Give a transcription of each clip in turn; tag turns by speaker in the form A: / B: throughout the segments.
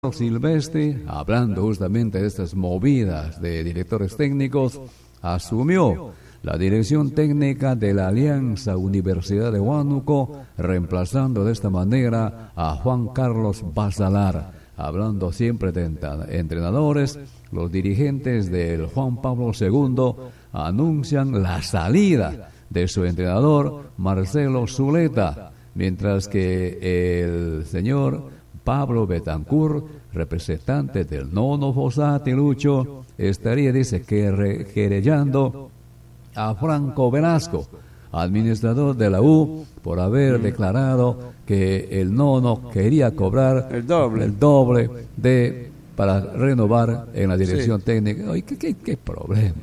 A: Silvestre, hablando justamente de estas movidas de directores técnicos, asumió la dirección técnica de la Alianza Universidad de Huánuco, reemplazando de esta manera a Juan Carlos Basalar. Hablando siempre de entrenadores, los dirigentes del Juan Pablo II anuncian la salida de su entrenador Marcelo Zuleta, mientras que el señor Pablo Betancourt, representante del Nono Fossati Lucho, estaría, dice, querellando a Franco Velasco, administrador de la U, por haber declarado que el Nono quería cobrar el doble para renovar en la dirección técnica. Ay, ¿qué problema?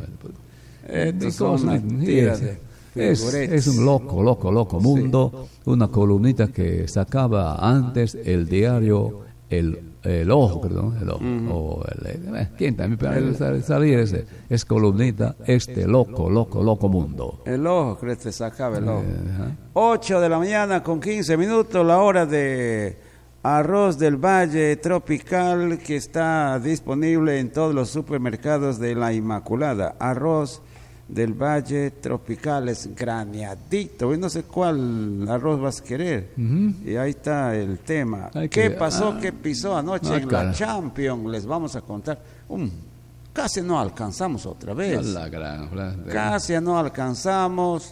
B: Son mentiras.
A: Es un loco mundo. Sí. Una columnita que sacaba antes el diario El Ojo, perdón, El Ojo. O ¿quién también salía ese? Es columnita, loco mundo.
B: El Ojo, creo que sacaba El Ojo. 8 de la mañana con 15 minutos, la hora de arroz del Valle Tropical, que está disponible en todos los supermercados de la Inmaculada. Arroz del Valle Tropical es graneadito, y no sé cuál arroz vas a querer. Y ahí está el tema. ¿Qué pasó? ¿Qué pisó anoche en la Champions? Les vamos a contar. Casi no alcanzamos otra vez. Casi no alcanzamos.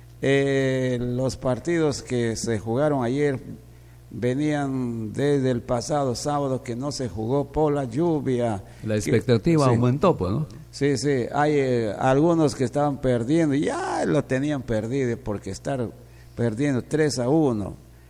B: Los partidos que se jugaron ayer venían desde el pasado sábado, que no se jugó por la lluvia.
A: La expectativa aumentó, pues, ¿no?
B: Sí, hay algunos que estaban perdiendo, ya lo tenían perdido porque estar perdiendo 3-1,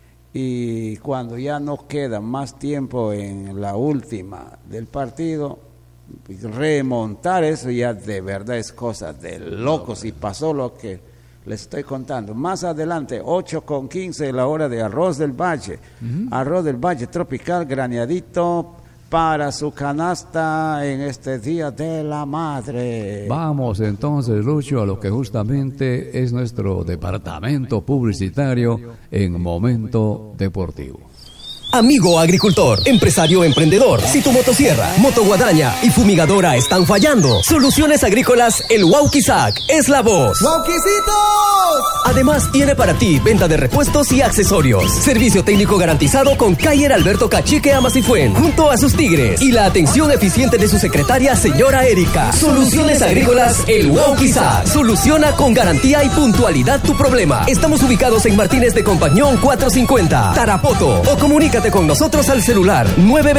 B: y cuando ya no queda más tiempo en la última del partido, remontar eso ya de verdad es cosa de locos, y pasó lo que les estoy contando. Más adelante, 8:15, la hora de arroz del Valle. Arroz del Valle Tropical, graneadito para su canasta en este Día de la Madre.
A: Vamos entonces, Lucho, a lo que justamente es nuestro departamento publicitario en Momento Deportivo.
C: Amigo agricultor, empresario emprendedor, si tu motosierra, motoguadaña y fumigadora están fallando, Soluciones Agrícolas El Wauquizac es la voz.
D: ¡Wauquicitos!
C: Además tiene para ti venta de repuestos y accesorios, servicio técnico garantizado con Cayer Alberto Cachique Amasifuen, junto a sus tigres, y la atención eficiente de su secretaria señora Erika. Soluciones Agrícolas El Wauquizac soluciona con garantía y puntualidad tu problema. Estamos ubicados en Martínez de Compañón 450, Tarapoto, o comunícate con nosotros al celular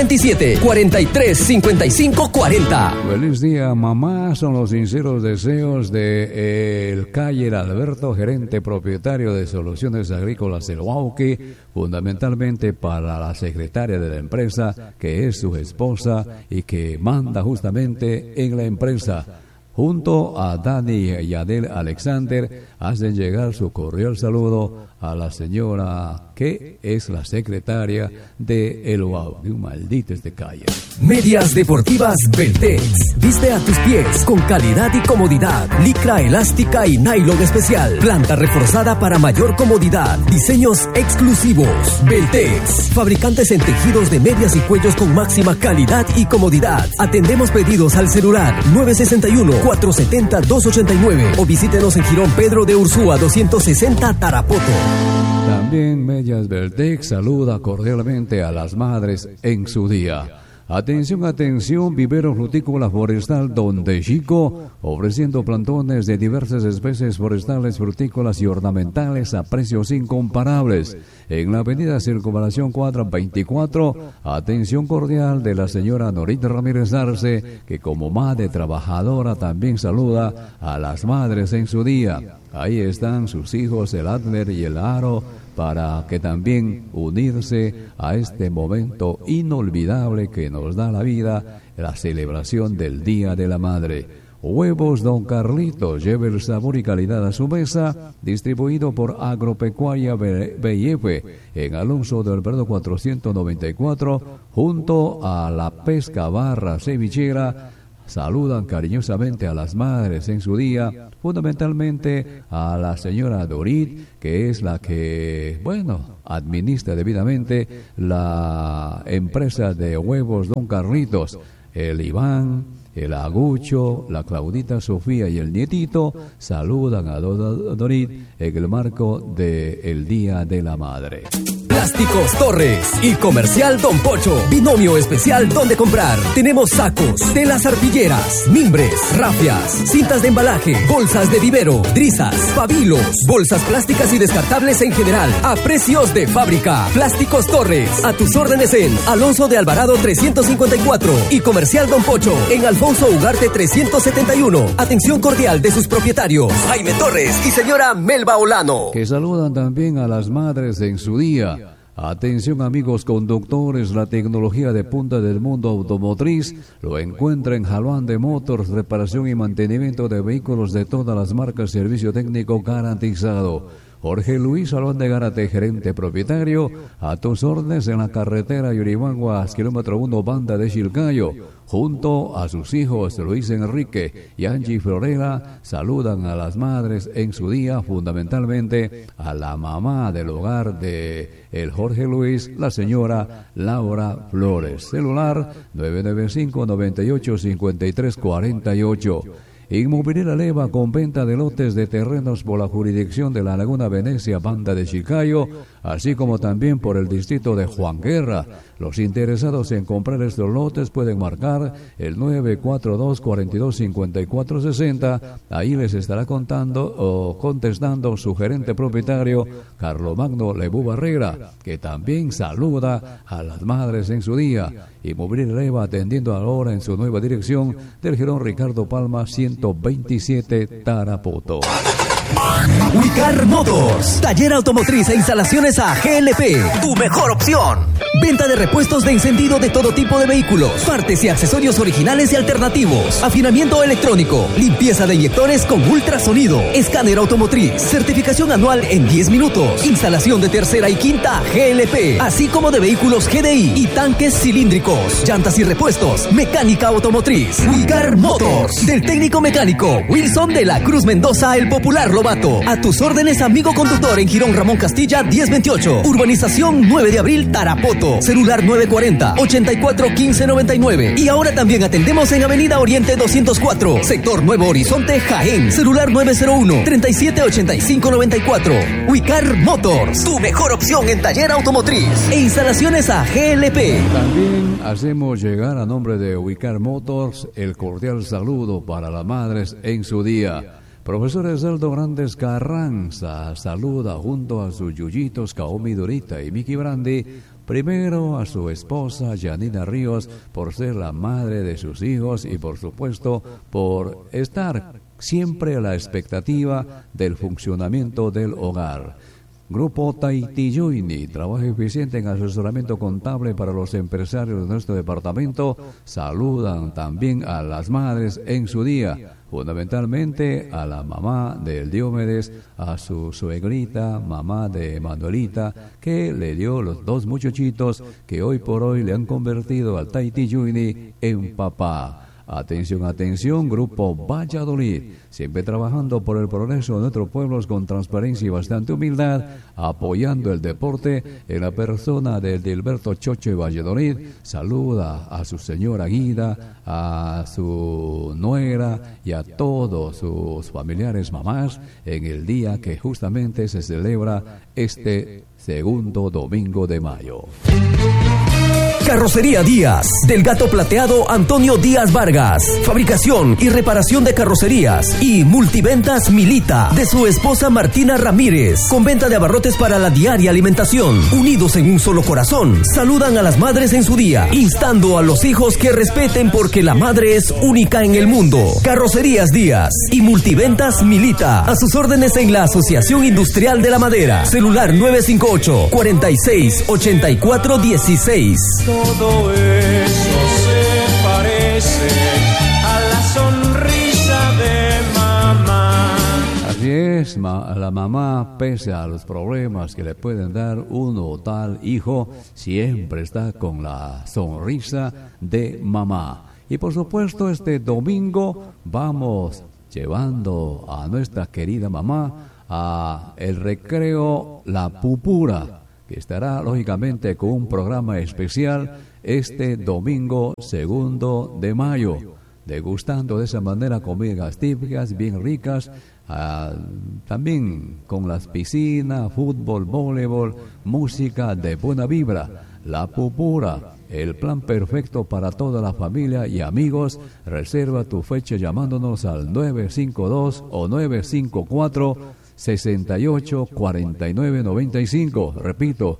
C: 927-43-55-40.
A: Feliz día, mamá, son los sinceros deseos de el Cayer Alberto, gerente propietario de Soluciones Agrícolas El Wauqui, fundamentalmente para la secretaria de la empresa, que es su esposa y que manda justamente en la empresa. Junto a Dani y Adel Alexander, hacen llegar su cordial saludo a la señora que es la secretaria de El Wauqui. Maldito este calle.
C: Medias deportivas Beltex. Viste a tus pies con calidad y comodidad. Licra elástica y nylon especial. Planta reforzada para mayor comodidad. Diseños exclusivos. Beltex. Fabricantes en tejidos de medias y cuellos con máxima calidad y comodidad. Atendemos pedidos al celular 961-470-289 o visítenos en Girón Pedro de Ursúa 260 Tarapoto.
A: También Medias Beltex saluda cordialmente a las madres en su día. Atención, Vivero Frutícola Forestal Donde Chico, ofreciendo plantones de diversas especies forestales, frutícolas y ornamentales a precios incomparables. En la avenida Circunvalación 424, atención cordial de la señora Norita Ramírez Arce, que como madre trabajadora también saluda a las madres en su día. Ahí están sus hijos, el Adler y el Aro, para que también unirse a este momento inolvidable que nos da la vida, la celebración del Día de la Madre. Huevos Don Carlitos, lleve el sabor y calidad a su mesa, distribuido por Agropecuaria BIF en Alonso del Verdo 494, junto a la Pesca Barra Cevichera, saludan cariñosamente a las madres en su día, fundamentalmente a la señora Dorit, que es la que, administra debidamente la empresa de huevos Don Carlitos. El Iván, el Agucho, la Claudita Sofía y el nietito saludan a Dorit en el marco del Día de la Madre.
C: Plásticos Torres y Comercial Don Pocho. Binomio especial donde comprar. Tenemos sacos, telas arpilleras, mimbres, rafias, cintas de embalaje, bolsas de vivero, drizas, pabilos, bolsas plásticas y descartables en general, a precios de fábrica. Plásticos Torres, a tus órdenes en Alonso de Alvarado 354 y Comercial Don Pocho en Alfonso Ugarte 371. Atención cordial de sus propietarios, Jaime Torres y señora Melba Olano.
A: Que saludan también a las madres en su día. Atención amigos conductores, la tecnología de punta del mundo automotriz lo encuentra en Jaluande Motors, reparación y mantenimiento de vehículos de todas las marcas, servicio técnico garantizado. Jorge Luis Salón de Gárate, gerente propietario, a tus órdenes en la carretera Yurimaguas, kilómetro 1, Banda de Chilcayo. Junto a sus hijos Luis Enrique y Angie Florera, saludan a las madres en su día, fundamentalmente a la mamá del hogar de el Jorge Luis, la señora Laura Flores. Celular 995-98-5348. Inmobiliaria Leva, con venta de lotes de terrenos por la jurisdicción de la Laguna Venecia, Banda de Chilcayo, así como también por el distrito de Juan Guerra. Los interesados en comprar estos lotes pueden marcar el 942-42-5460. Ahí les estará contestando su gerente propietario, Carlomagno Lebú Barrera, que también saluda a las madres en su día. Inmobiliaria Leva, atendiendo ahora en su nueva dirección del Girón Ricardo Palma 127, Tarapoto.
C: Uicar Motors, taller automotriz e instalaciones a GLP, tu mejor opción. Venta de repuestos de encendido de todo tipo de vehículos, partes y accesorios originales y alternativos, afinamiento electrónico, limpieza de inyectores con ultrasonido, escáner automotriz, certificación anual en 10 minutos, instalación de tercera y quinta GLP, así como de vehículos GDI y tanques cilíndricos, llantas y repuestos, mecánica automotriz. Uicar Motors, del técnico mecánico Wilson de la Cruz Mendoza, el popular Lobato. A tus órdenes, amigo conductor, en Girón Ramón Castilla 1028, Urbanización 9 de Abril, Tarapoto. Celular 940-84-1599. Y ahora también atendemos en Avenida Oriente 204, Sector Nuevo Horizonte, Jaén. Celular 901-378594. Uicar Motors, tu mejor opción en taller automotriz e instalaciones a GLP.
A: También hacemos llegar a nombre de Uicar Motors el cordial saludo para las madres en su día. Profesor Ezeldo Grandes Carranza saluda junto a sus yuyitos Kaomi Dorita y Vicky Brandi, primero a su esposa Janina Ríos por ser la madre de sus hijos y por supuesto por estar siempre a la expectativa del funcionamiento del hogar. Grupo Taitiyuini, trabajo eficiente en asesoramiento contable para los empresarios de nuestro departamento, saludan también a las madres en su día, fundamentalmente a la mamá del Diomedes, a su suegrita, mamá de Manuelita, que le dio los dos muchachitos que hoy por hoy le han convertido al Taitiyuini en papá. Atención, atención, Grupo Valladolid, siempre trabajando por el progreso de nuestros pueblos con transparencia y bastante humildad, apoyando el deporte en la persona de Dilberto Chocho y Valladolid. Saluda a su señora Guida, a su nuera y a todos sus familiares mamás en el día que justamente se celebra este segundo domingo de mayo.
C: Carrocería Díaz, del Gato Plateado Antonio Díaz Vargas. Fabricación y reparación de carrocerías. Y Multiventas Milita, de su esposa Martina Ramírez. Con venta de abarrotes para la diaria alimentación. Unidos en un solo corazón, saludan a las madres en su día, instando a los hijos que respeten porque la madre es única en el mundo. Carrocerías Díaz y Multiventas Milita, a sus órdenes en la Asociación Industrial de la Madera. Celular 958-468416.
D: Todo eso se parece a la sonrisa de mamá.
A: Así es, la mamá, pese a los problemas que le pueden dar uno o tal hijo, siempre está con la sonrisa de mamá. Y por supuesto este domingo vamos llevando a nuestra querida mamá a el recreo La Pupura, que estará lógicamente con un programa especial este domingo 2 de mayo, degustando de esa manera comidas típicas bien ricas, también con las piscinas, fútbol, voleibol, música de buena vibra. La Pupura, el plan perfecto para toda la familia y amigos. Reserva tu fecha llamándonos al 952 o 954 68 49 95. Repito,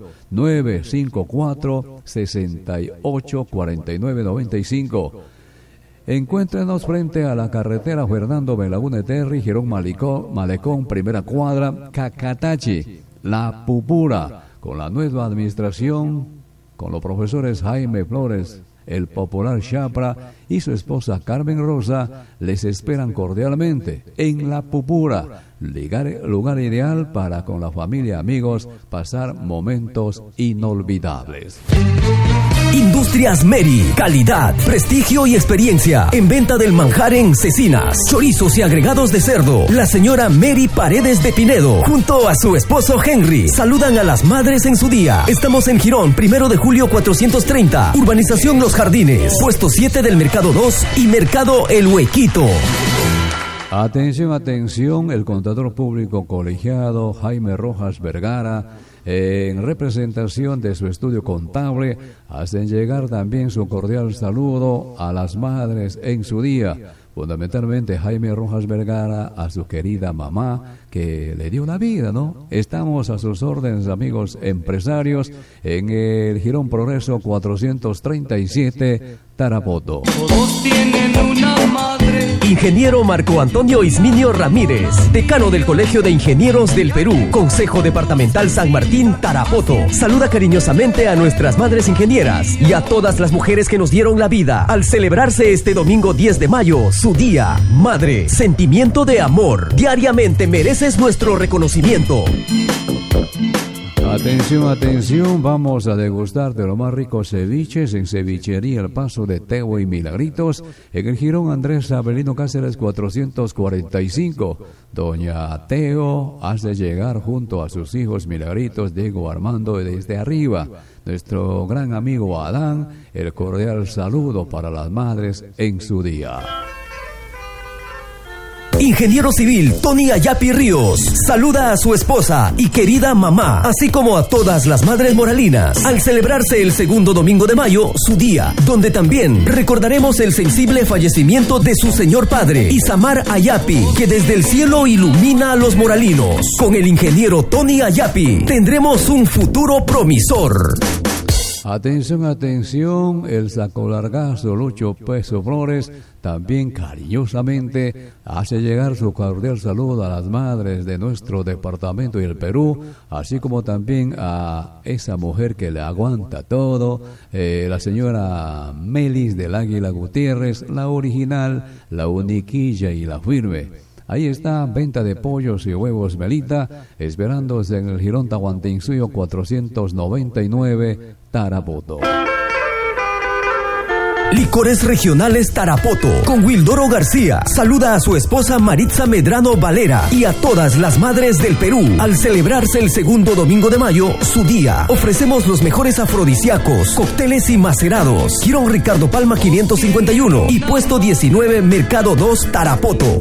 A: 954 68 49 95. Encuéntrenos frente a la carretera Fernando Belaúnde Terry, Girón Malecón, primera cuadra, Cacatachi. La Pupura, con la nueva administración, con los profesores Jaime Flores, el popular Chapra y su esposa Carmen Rosa, les esperan cordialmente en La Pupura, lugar ideal para con la familia y amigos pasar momentos inolvidables.
C: Industrias Meri, calidad, prestigio y experiencia en venta del manjar en cecinas, chorizos y agregados de cerdo. La señora Meri Paredes de Pinedo, junto a su esposo Henry, saludan a las madres en su día. Estamos en Girón, 1 de julio 430, Urbanización Los Jardines, puesto 7 del Mercado 2 y Mercado El Huequito.
A: Atención, atención, el contador público colegiado Jaime Rojas Vergara, en representación de su estudio contable, hacen llegar también su cordial saludo a las madres en su día. Fundamentalmente Jaime Rojas Vergara a su querida mamá que le dio la vida, ¿no? Estamos a sus órdenes, amigos empresarios, en el Girón Progreso 437, Tarapoto.
C: Todos tienen una madre. Ingeniero Marco Antonio Isminio Ramírez, decano del Colegio de Ingenieros del Perú, Consejo Departamental San Martín, Tarapoto. Saluda cariñosamente a nuestras madres ingenieras y a todas las mujeres que nos dieron la vida al celebrarse este domingo 10 de mayo, su día. Madre, sentimiento de amor. Diariamente mereces nuestro reconocimiento.
A: Atención, atención, vamos a degustar de los más ricos ceviches en Cevichería El Paso de Tebo y Milagritos, en el Girón Andrés Avelino Cáceres 445. Doña Teo hace llegar junto a sus hijos Milagritos, Diego Armando, desde arriba. Nuestro gran amigo Adán, el cordial saludo para las madres en su día.
C: Ingeniero civil Tony Ayapi Ríos saluda a su esposa y querida mamá, así como a todas las madres moralinas, al celebrarse el 2 domingo de mayo, su día, donde también recordaremos el sensible fallecimiento de su señor padre, Isamar Ayapi, que desde el cielo ilumina a los moralinos. Con el ingeniero Tony Ayapi tendremos un futuro promisor.
A: Atención, atención, el sacolargazo Lucho Peso Flores también cariñosamente hace llegar su cordial saludo a las madres de nuestro departamento y el Perú, así como también a esa mujer que le aguanta todo, la señora Melis del Águila Gutiérrez, la original, la uniquilla y la firme. Ahí está, venta de pollos y huevos Melita, esperándose en el Girón Tahuantinsuyo 499, Tarapoto.
C: Licores Regionales Tarapoto, con Wildoro García. Saluda a su esposa Maritza Medrano Valera y a todas las madres del Perú. Al celebrarse el 2 domingo de mayo, su día, ofrecemos los mejores afrodisíacos, cócteles y macerados. Girón Ricardo Palma 551 y puesto 19, Mercado 2, Tarapoto.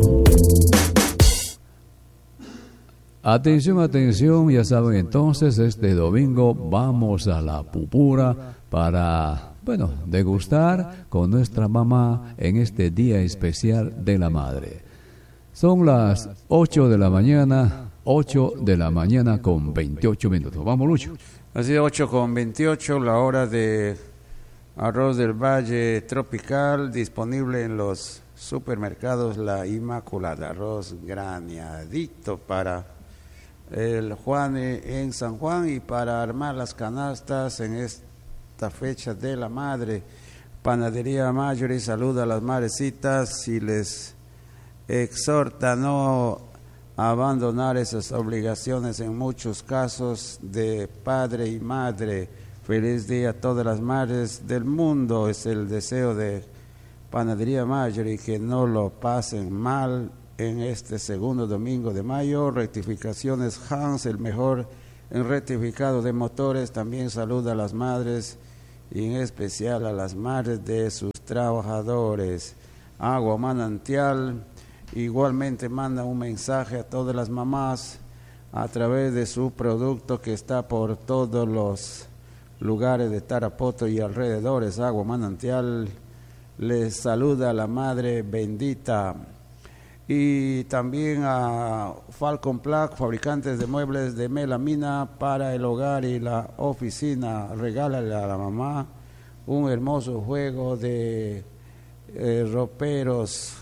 A: Atención, atención, ya saben entonces, este domingo vamos a La Pupura para, degustar con nuestra mamá en este día especial de la madre. Son las 8 de la mañana con 28 minutos. Vamos, Lucho.
B: Así de 8:28, la hora de arroz del Valle tropical, disponible en los supermercados La Inmaculada, arroz graneadito para el Juane en San Juan y para armar las canastas en esta fecha de la madre. Panadería Mayori saluda a las madrecitas y les exhorta a no abandonar esas obligaciones en muchos casos de padre y madre. Feliz día a todas las madres del mundo, es el deseo de Panadería Marjorie, que no lo pasen mal en este segundo domingo de mayo. Rectificaciones Hans, el mejor en rectificado de motores. También saluda a las madres y en especial a las madres de sus trabajadores. Agua Manantial igualmente manda un mensaje a todas las mamás a través de su producto que está por todos los lugares de Tarapoto y alrededores. Agua Manantial les saluda a la Madre Bendita. Y también a Falcon Plaque, fabricantes de muebles de melamina para el hogar y la oficina. Regálale a la mamá un hermoso juego de roperos,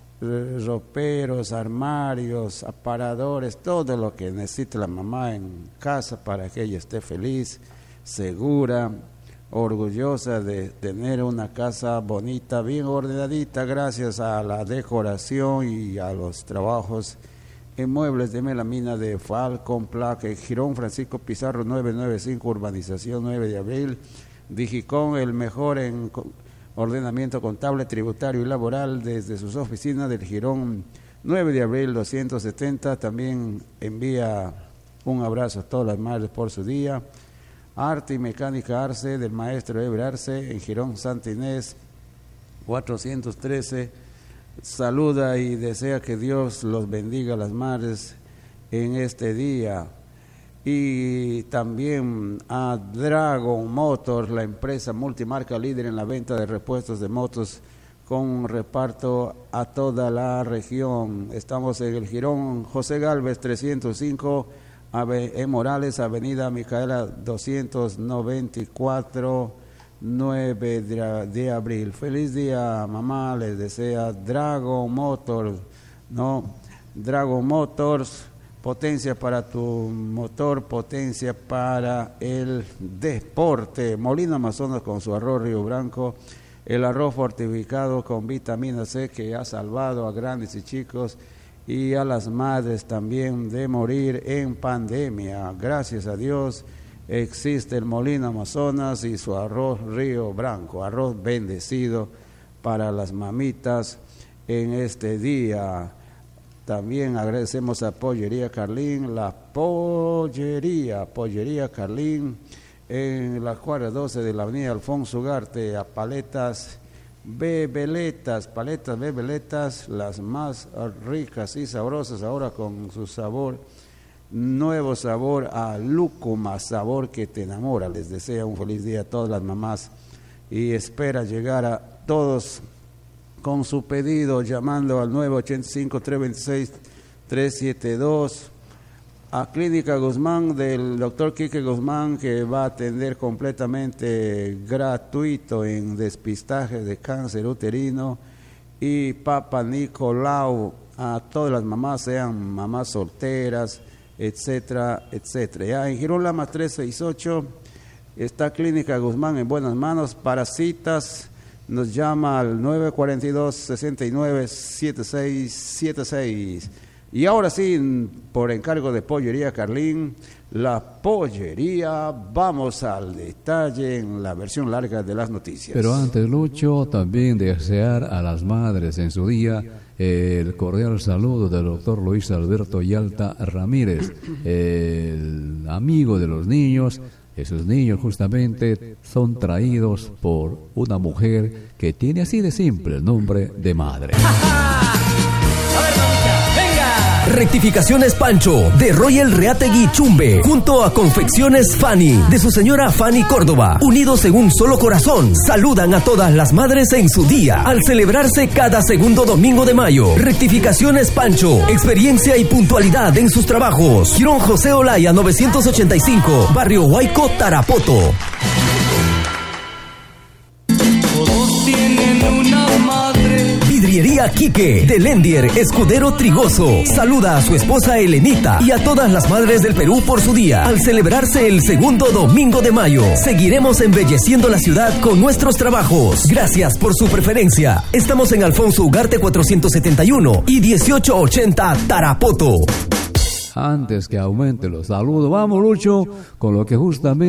B: armarios, aparadores, todo lo que necesite la mamá en casa para que ella esté feliz, segura, orgullosa de tener una casa bonita, bien ordenadita, gracias a la decoración y a los trabajos en muebles de melamina de Falcon Plaque. Girón Francisco Pizarro 995, Urbanización 9 de Abril. Digicom, el mejor en ordenamiento contable, tributario y laboral, desde sus oficinas del Girón 9 de Abril 270. También envía un abrazo a todas las madres por su día. Arte y Mecánica Arce, del maestro Eber Arce, en Girón Santa Inés 413. Saluda y desea que Dios los bendiga a las madres en este día. Y también a Dragon Motors, la empresa multimarca líder en la venta de repuestos de motos con reparto a toda la región. Estamos en el Girón José Gálvez 305, Morales, Avenida Micaela 294, 9 de abril. Feliz día, mamá, les desea Dragon Motors, ¿no? Dragon Motors, potencia para tu motor, potencia para el deporte. Molino Amazonas con su arroz Río Branco, el arroz fortificado con vitamina C que ha salvado a grandes y chicos y a las madres también de morir en pandemia. Gracias a Dios existe el Molino Amazonas y su arroz Río Branco, arroz bendecido para las mamitas en este día. También agradecemos a Pollería Carlín, la Pollería Carlín, en la cuadra 12 de la avenida Alfonso Ugarte, a paletas Bebeletas, las más ricas y sabrosas, ahora con su sabor, nuevo sabor a lúcuma, sabor que te enamora. Les desea un feliz día a todas las mamás y espera llegar a todos con su pedido llamando al 985-326-372, a Clínica Guzmán del doctor Quique Guzmán, que va a atender completamente gratuito en despistaje de cáncer uterino y Papa Nicolau, a todas las mamás, sean mamás solteras, etcétera, etcétera. Ya en Girón Lama 368 está Clínica Guzmán en buenas manos. Para citas nos llama al 942-697676. Y ahora sí, por encargo de Pollería Carlín, la pollería, vamos al detalle en la versión larga de las noticias.
A: Pero antes, Lucho, también desear a las madres en su día el cordial saludo del doctor Luis Alberto Yalta Ramírez, el amigo de los niños. Esos niños justamente son traídos por una mujer que tiene así de simple el nombre de madre.
C: Rectificaciones Pancho, de Royal Reategui Chumbe, junto a Confecciones Fanny, de su señora Fanny Córdoba, unidos en un solo corazón, saludan a todas las madres en su día, al celebrarse cada segundo domingo de mayo. Rectificaciones Pancho, experiencia y puntualidad en sus trabajos. Girón José Olaya 985, Barrio Huayco, Tarapoto.
D: Todos tienen una madre.
C: Vidriería Quique, de Lendier, Escudero Trigoso, saluda a su esposa Elenita y a todas las madres del Perú por su día, al celebrarse el segundo domingo de mayo. Seguiremos embelleciendo la ciudad con nuestros trabajos. Gracias por su preferencia. Estamos en Alfonso Ugarte 471 y 1880 Tarapoto.
A: Antes que aumente los saludos, vamos, Lucho, con lo que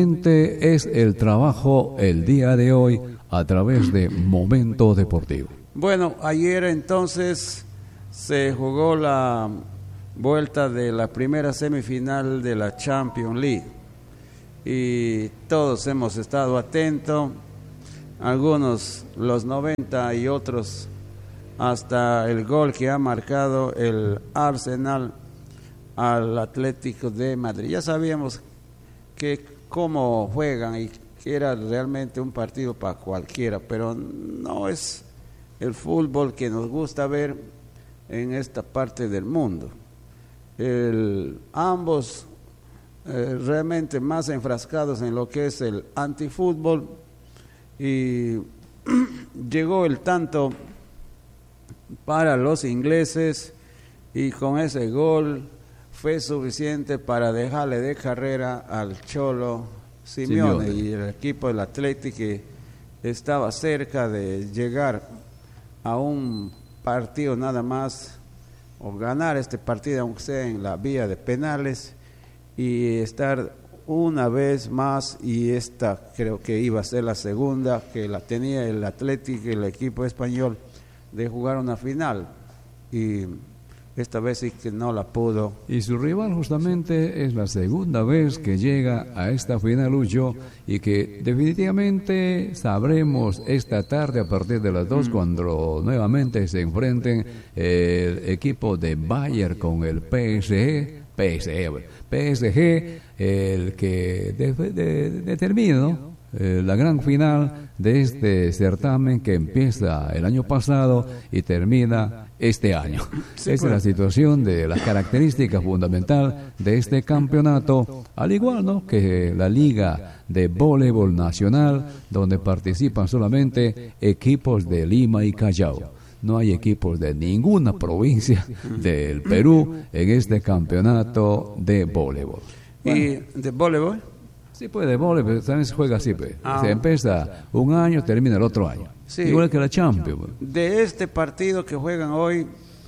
A: justamente es el trabajo el día de hoy a través de Momento Deportivo.
B: Bueno, ayer entonces se jugó la vuelta de la primera semifinal de la Champions League y todos hemos estado atentos, algunos los 90 y otros hasta el gol que ha marcado el Arsenal al Atlético de Madrid. Ya sabíamos que cómo juegan y que era realmente un partido para cualquiera, pero no es el fútbol que nos gusta ver en esta parte del mundo. Ambos realmente más enfrascados en lo que es el antifútbol, y llegó el tanto para los ingleses y con ese gol fue suficiente para dejarle de carrera al Cholo Simeone y el equipo del Atlético, que estaba cerca de llegar a un partido nada más, o ganar este partido aunque sea en la vía de penales, y estar una vez más, y esta creo que iba a ser la segunda que la tenía el Atlético y el equipo español, de jugar una final, y esta vez sí que no la pudo.
A: Y su rival justamente es la segunda vez que llega a esta final, Lucho, y que definitivamente sabremos esta tarde a partir de las 2 cuando nuevamente se enfrenten el equipo de Bayern con el PSG, el que determina, ¿no?, la gran final de este certamen que empieza el año pasado y termina este año.
B: Sí,
A: esa es la situación de la característica fundamental de este campeonato, al igual, ¿no?, que la Liga de Voleibol Nacional, donde participan solamente equipos de Lima y Callao. No hay equipos de ninguna provincia del Perú en este campeonato de voleibol.
B: Bueno. ¿Y de voleibol?
A: Sí, pues de voleibol, pero también se juega así, pues. Se empieza un año, termina el otro año.
B: Sí.
A: Igual que la Champions.
B: De este partido que juegan hoy,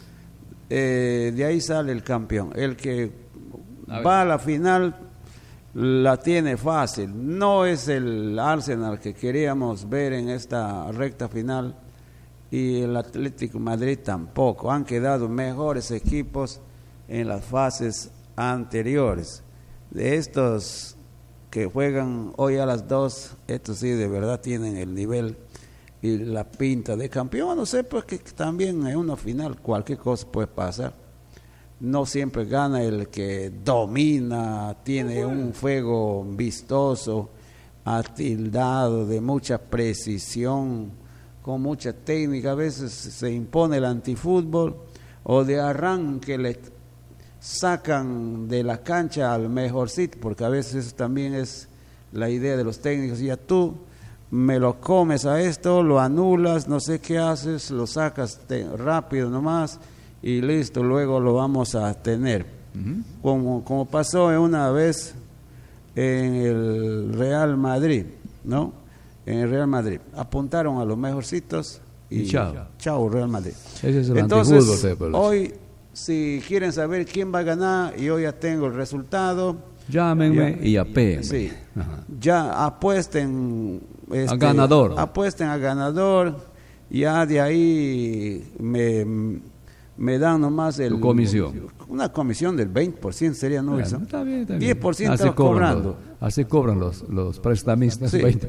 B: de ahí sale el campeón. El que va a la final la tiene fácil. No es el Arsenal que queríamos ver en esta recta final, y el Atlético de Madrid tampoco. Han quedado mejores equipos en las fases anteriores. De estos que juegan hoy a las 2, estos sí de verdad tienen el nivel y la pinta de campeón. No sé, pues que también en una final cualquier cosa puede pasar. No siempre gana el que domina, tiene un juego vistoso, atildado, de mucha precisión, con mucha técnica. A veces se impone el antifútbol, o de arranque le sacan de la cancha al mejorcito, porque a veces eso también es la idea de los técnicos. Ya tú me lo comes a esto, lo anulas, no sé qué haces, lo sacas rápido nomás y listo, luego lo vamos a tener. Como pasó una vez en el Real Madrid, ¿no? En el Real Madrid apuntaron a los mejorcitos y chao Real Madrid.
A: Ese es el
B: Entonces,
A: antifútbol.
B: Hoy, si quieren saber quién va a ganar, y hoy ya tengo el resultado,
A: llámenme y apéenme.
B: Sí. Ya apuesten
A: a ganador.
B: Apuesten a ganador. Ya de ahí me dan nomás
A: tu comisión.
B: Una comisión del 20% sería, ¿no?
A: Bueno, está bien.
B: 10% estaba cobrando.
A: Así cobran los prestamistas,
B: sí,
A: 20%.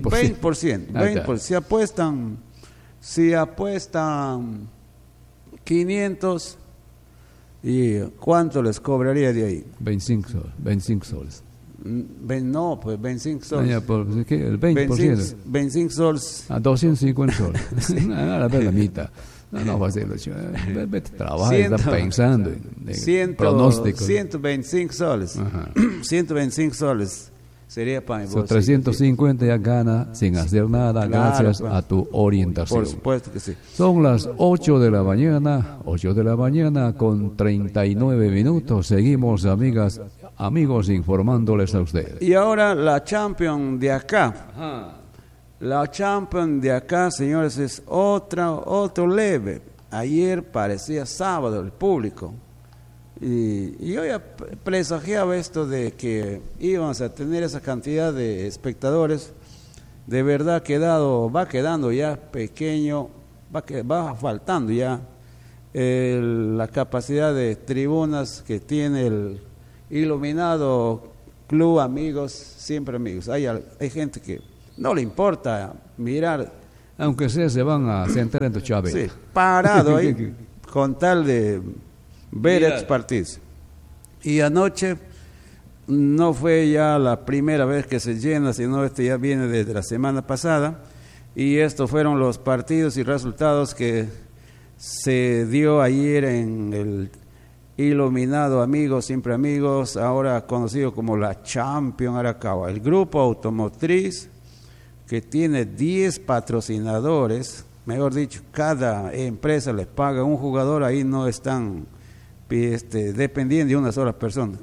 B: 20%. Si apuestan 500, ¿y cuánto les cobraría de ahí?
A: 25 soles.
B: No, pues 25 soles.
A: El 20%.
B: 25 soles.
A: A 250 soles. La mitad. No, va a ser, vete a trabajar, está pensando en pronósticos.
B: 125 soles.
A: Ajá.
B: 125 soles sería para mi bolsillo.
A: 350 ya gana sin hacer nada,
B: claro,
A: gracias a tu orientación.
B: Por supuesto que sí.
A: Son las 8 de la mañana con 39 minutos. Seguimos, amigos, informándoles a ustedes.
B: Y ahora la Champions de acá. Ajá. La Champions de acá, señores, es otro leve. Ayer parecía sábado el público. Y yo ya presagiaba esto de que íbamos a tener esa cantidad de espectadores. De verdad va quedando ya pequeño va faltando ya la capacidad de tribunas que tiene el iluminado Club Amigos, siempre amigos. Hay gente que no le importa mirar,
A: aunque sea se van a sentar en tu chaveta.
B: Sí, parado ahí con tal de ver estos partidos. Y anoche no fue ya la primera vez que se llena, sino este ya viene desde la semana pasada, y estos fueron los partidos y resultados que se dio ayer en el iluminado Amigos, siempre amigos, ahora conocido como la Champions Arakawa, el grupo automotriz que tiene 10 patrocinadores, mejor dicho, cada empresa les paga un jugador, ahí no están dependiendo de una sola persona,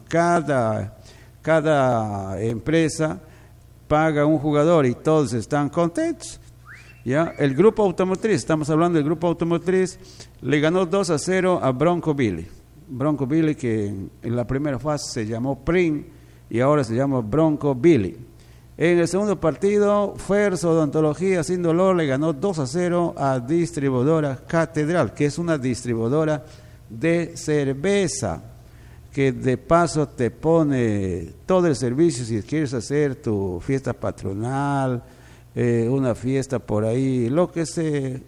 B: cada empresa paga un jugador y todos están contentos. ¿Ya? El grupo automotriz, estamos hablando del grupo automotriz, le ganó 2-0 a Bronco Billy. Bronco Billy, que en la primera fase se llamó Prim y ahora se llama Bronco Billy. En el segundo partido, Ferso Odontología Sin Dolor le ganó 2-0 a Distribuidora Catedral, que es una distribuidora de cerveza, que de paso te pone todo el servicio si quieres hacer tu fiesta patronal, una fiesta por ahí, lo que se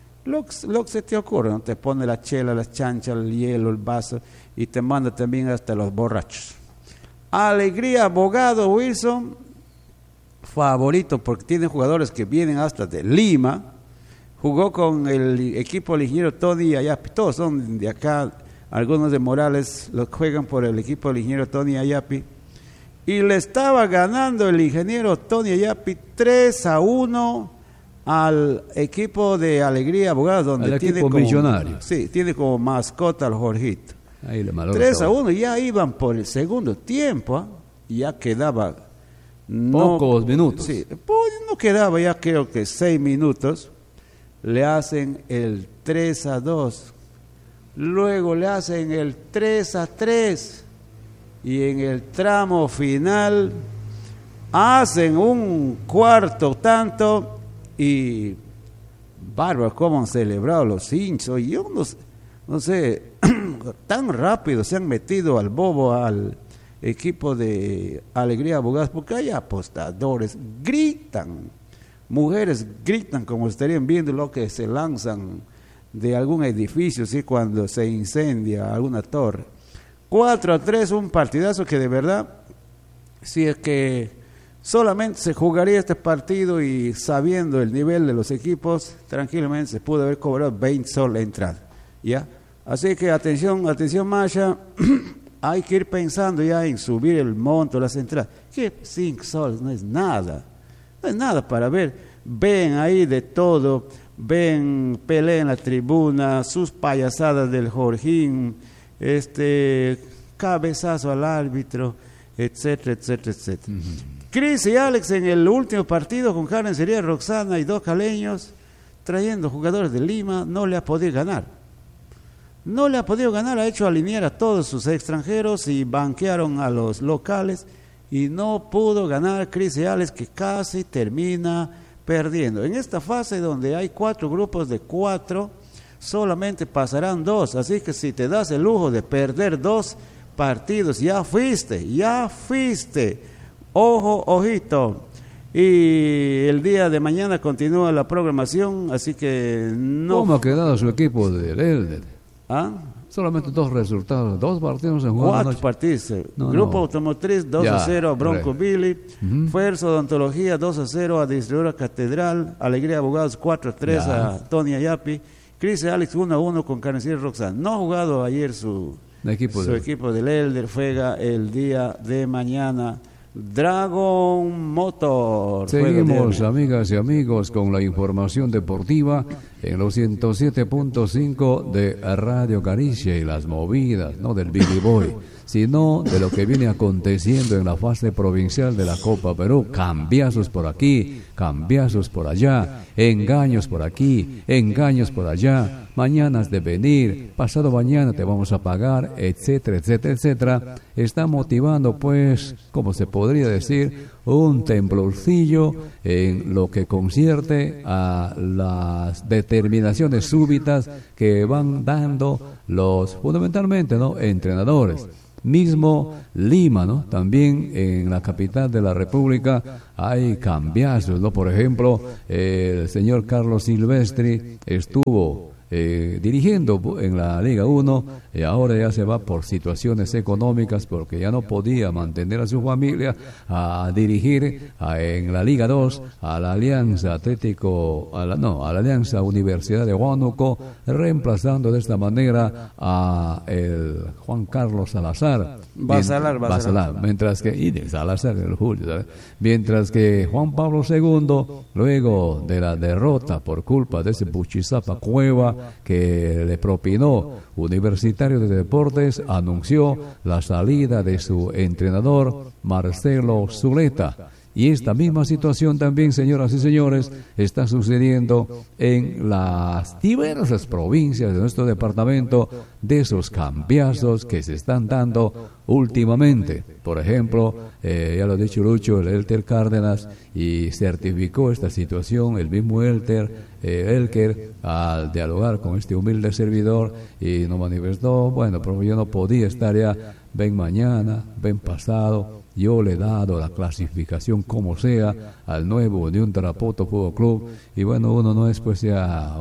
B: te ocurre, ¿no? Te pone la chela, las chanchas, el hielo, el vaso, y te manda también hasta los borrachos. Alegría Abogado Wilson, favorito porque tiene jugadores que vienen hasta de Lima, jugó con el equipo del ingeniero Tony Ayapi, todos son de acá, algunos de Morales los juegan por el equipo del ingeniero Tony Ayapi, y le estaba ganando el ingeniero Tony Ayapi 3-1 al equipo de Alegría Abogados, donde tiene como
A: millonario.
B: Sí, tiene como mascota al Jorgito.
A: Ahí le
B: 3-1, ya iban por el segundo tiempo, ya quedaba
A: pocos minutos.
B: Sí, no quedaba ya creo que 6 minutos, le hacen el 3-2, luego le hacen el 3-3, y en el tramo final hacen un cuarto tanto, y bárbaro cómo han celebrado los hinchas. Yo no sé, tan rápido se han metido al bobo al equipo de Alegría Abogados, porque hay apostadores, gritan, mujeres gritan como estarían viendo lo que se lanzan de algún edificio, ¿sí? Cuando se incendia alguna torre. 4-3, un partidazo que de verdad, si es que solamente se jugaría este partido y sabiendo el nivel de los equipos, tranquilamente se pudo haber cobrado 20 soles la entrada, ¿ya? Así que atención Masha, hay que ir pensando ya en subir el monto de las entradas, que 5 soles no es nada para ver, ven ahí de todo, ven pelea en la tribuna, sus payasadas del Jorgín, cabezazo al árbitro, etcétera, etcétera, etcétera. Cris y Alex en el último partido con Carnicería Roxana y 2 caleños, trayendo jugadores de Lima, no le ha podido ganar. Ha hecho alinear a todos sus extranjeros y banquearon a los locales y no pudo ganar Cris y Alex, que casi termina perdiendo. En esta fase donde hay 4 grupos de 4, solamente pasarán 2, así que si te das el lujo de perder 2 partidos, ya fuiste. Ojo, ojito. Y el día de mañana continúa la programación, así que no.
A: ¿Cómo ha quedado su equipo del Elder?
B: ¿Ah?
A: Solamente 2 resultados, 2 partidos en juego.
B: 4 partidos. Grupo Automotriz 2-0 a Bronco Billy. Ferso Odontología 2-0 a Distribuidora Catedral. Alegría Abogados 4-3 a Tony Ayapi. Cris y Alex 1-1 con Carnicería Roxana. No ha jugado ayer su equipo del Elder, juega el día de mañana. Dragon Motor.
A: Seguimos, amigas y amigos, con la información deportiva en los 107.5 de Radio Caricia y las movidas, no del Billy Boy, sino de lo que viene aconteciendo en la fase provincial de la Copa Perú. Cambiazos por aquí, cambiazos por allá, engaños por aquí, engaños por allá, mañanas de venir, pasado mañana te vamos a pagar, etcétera, etcétera, etcétera. Está motivando, pues, como se podría decir, un temblorcillo en lo que concierne a las determinaciones súbitas que van dando los, fundamentalmente, ¿no?, entrenadores. Mismo Lima, ¿no? También en la capital de la República hay cambiazos, ¿no? Por ejemplo, el señor Carlos Silvestri estuvo dirigiendo en la Liga 1 y ahora ya se va por situaciones económicas porque ya no podía mantener a su familia, a dirigir en la Liga 2 a la Alianza a la Alianza Universidad de Huánuco, reemplazando de esta manera a el Juan Carlos Salazar. Basalar, mientras que Salazar el Julio, ¿sabes? Mientras que Juan Pablo II, luego de la derrota por culpa de ese Buchizapa Cueva que le propinó Universitario de Deportes, anunció la salida de su entrenador Marcelo Zuleta. Y esta misma situación también, señoras y señores, está sucediendo en las diversas provincias de nuestro departamento, de esos cambiazos que se están dando últimamente. Por ejemplo, ya lo ha dicho Lucho, el Elker Cárdenas, y certificó esta situación el mismo Elker, al dialogar con este humilde servidor, y nos manifestó, bueno, pero yo no podía estar ya, ven mañana, ven pasado. Yo le he dado la clasificación como sea al nuevo Unión Tarapoto Fútbol Club, y bueno, uno no es pues ya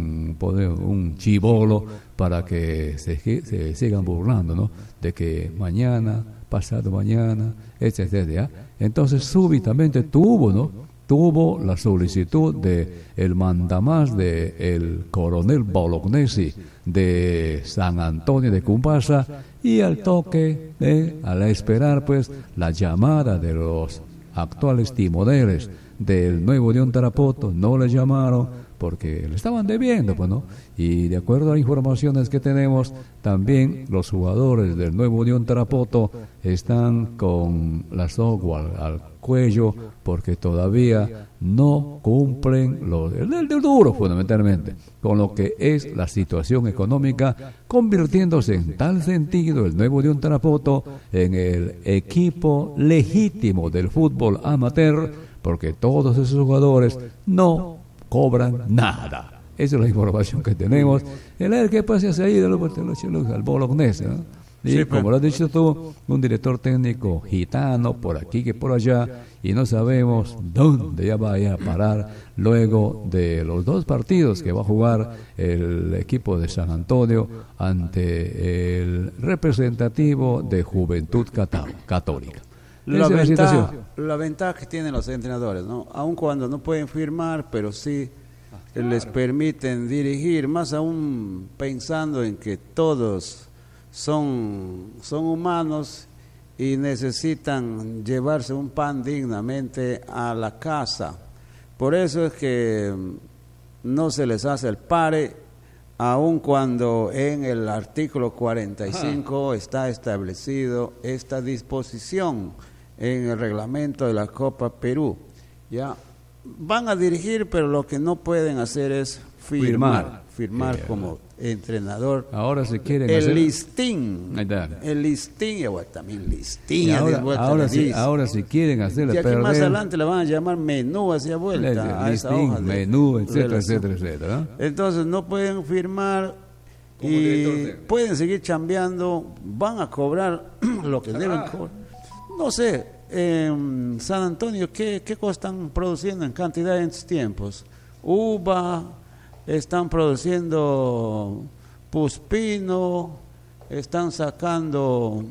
A: un chibolo para que se sigan burlando, ¿no?, de que mañana, pasado mañana, etcétera. Entonces súbitamente tuvo la solicitud de el mandamás de el coronel Bolognesi de San Antonio de Cumbasa, y al toque, al esperar pues la llamada de los actuales timoneles del nuevo Unión Tarapoto, no le llamaron porque le estaban debiendo, pues, ¿no? Y de acuerdo a informaciones que tenemos, también los jugadores del nuevo Unión Tarapoto están con la soga al cuello porque todavía no cumplen el duro, fundamentalmente, con lo que es la situación económica, convirtiéndose en tal sentido el nuevo Unión Tarapoto en el equipo legítimo del fútbol amateur, porque todos esos jugadores no cobran nada. Esa es la información que tenemos. El que pase se ha ido al Bolognese, ¿no? Y sí, como lo has dicho tú, un director técnico gitano por aquí que por allá, y no sabemos dónde ya vaya a parar luego de los 2 partidos que va a jugar el equipo de San Antonio ante el representativo de Juventud Católica.
B: La ventaja que tienen los entrenadores, ¿no? Aun cuando no pueden firmar, pero sí les permiten dirigir, más aún pensando en que todos son humanos y necesitan llevarse un pan dignamente a la casa. Por eso es que no se les hace el pare, aun cuando en el artículo 45 está establecido esta disposición en el reglamento de la Copa Perú. Ya van a dirigir, pero lo que no pueden hacer es firmar como entrenador.
A: Ahora si quieren
B: el listín, y también listín.
A: Y ahora si quieren hacerle
B: perder. Y aquí más adelante le van a llamar menú hacia vuelta.
A: Listín, menú, etcétera.
B: Entonces no pueden firmar y pueden seguir chambeando, van a cobrar lo que deben cobrar. No sé, en San Antonio, ¿qué cosas están produciendo en cantidad en estos tiempos? Uva, están produciendo puspino, están sacando